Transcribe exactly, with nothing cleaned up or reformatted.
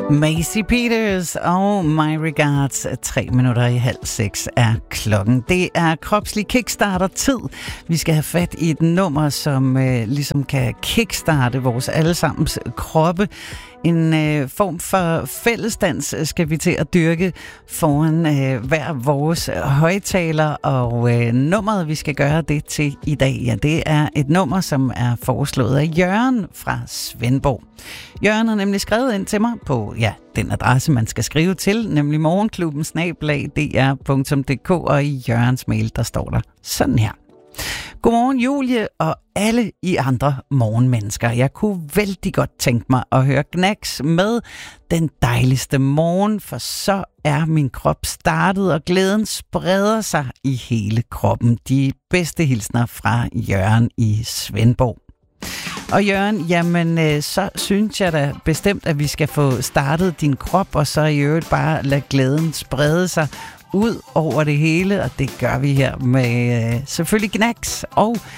Macy Peters og My Regards. Tre minutter i halv seks er klokken. Det er kropslig kickstarter-tid. Vi skal have fat i et nummer, som øh, ligesom kan kickstarte vores allesammens kroppe. En øh, form for fællesdans skal vi til at dyrke foran øh, hver vores højtaler, og øh, nummeret, vi skal gøre det til i dag, ja, det er et nummer, som er foreslået af Jørgen fra Svendborg. Jørgen har nemlig skrevet ind til mig på ja, den adresse, man skal skrive til, nemlig morgenklubben snabel-a d r punktum d k, og i Jørgens mail, der står der sådan her. Godmorgen Julie og alle I andre morgenmennesker. Jeg kunne vældig godt tænke mig at høre Gnags med den dejligste morgen, for så er min krop startet, og glæden spreder sig i hele kroppen. De bedste hilsner fra Jørgen i Svendborg. Og Jørgen, jamen så synes jeg da bestemt, at vi skal få startet din krop, og så i øvrigt bare lade glæden sprede sig ud over det hele, og det gør vi her med øh, selvfølgelig Gnags og